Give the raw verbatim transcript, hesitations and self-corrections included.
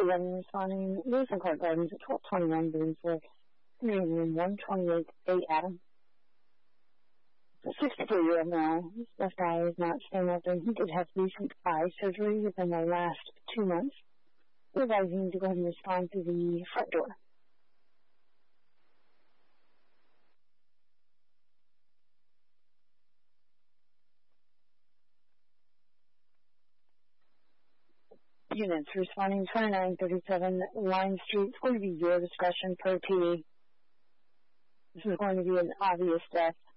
eleven responding, Lewis and Clark Gardens at twelve twenty-one Boonsworth, Green Room one twenty-eight A Adam. A sixty-four-year-old male, his left eye is not staying open. He did have recent eye surgery within the last two months. We're advising to go ahead and respond to the front door. Units responding twenty-nine thirty-seven Line Street. It's going to be your discretion per P. This is going to be an obvious death.